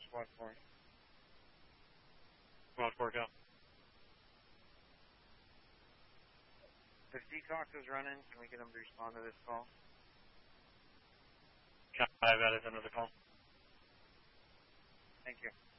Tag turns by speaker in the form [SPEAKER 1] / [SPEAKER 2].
[SPEAKER 1] Squad 4.
[SPEAKER 2] Squad 4, go.
[SPEAKER 1] If Decox is running, can we get him to respond to this call?
[SPEAKER 2] I've added another call.
[SPEAKER 1] Thank you.